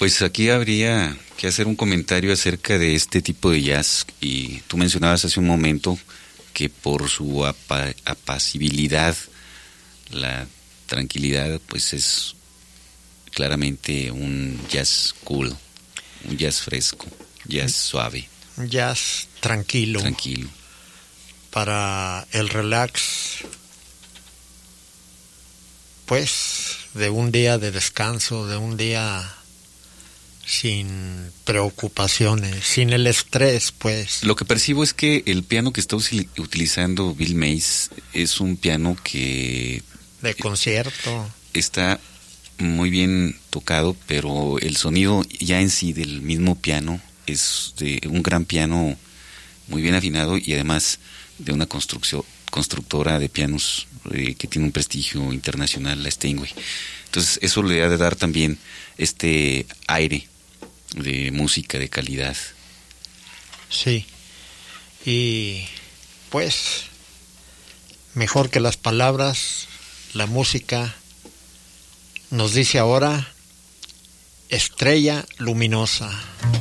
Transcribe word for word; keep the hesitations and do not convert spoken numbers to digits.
Pues aquí habría que hacer un comentario acerca de este tipo de jazz, y tú mencionabas hace un momento que por su apa- apacibilidad, la tranquilidad, pues es claramente un jazz cool, un jazz fresco, jazz suave. Un jazz tranquilo. Tranquilo. Para el relax, pues, de un día de descanso, de un día sin preocupaciones, sin el estrés, pues. Lo que percibo es que el piano que está usi- utilizando Bill Mays es un piano que De concierto. está muy bien tocado, pero el sonido ya en sí del mismo piano es de un gran piano muy bien afinado, y además de una construcción constructora de pianos eh, que tiene un prestigio internacional, la Steinway. Entonces eso le ha de dar también este aire de música de calidad. Sí. Y pues mejor que las palabras, la música nos dice ahora Estrella Luminosa.